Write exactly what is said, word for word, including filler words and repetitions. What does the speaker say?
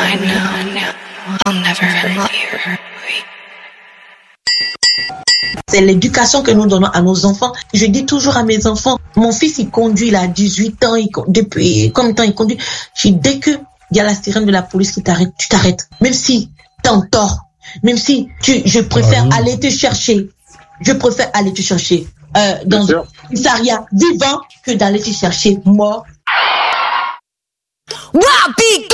I know I'll never hurt you. C'est l'éducation que nous donnons à nos enfants. Je dis toujours à mes enfants, mon fils il conduit, il a dix-huit ans, il, depuis combien de temps il conduit. Je dis, dès que il y a la sirène de la police qui t'arrête, tu t'arrêtes. Même si t'es en tort, même si tu, je préfère ah, oui. aller te chercher, je préfère aller te chercher euh, dans un commissariat vivant que d'aller te chercher mort. Wow,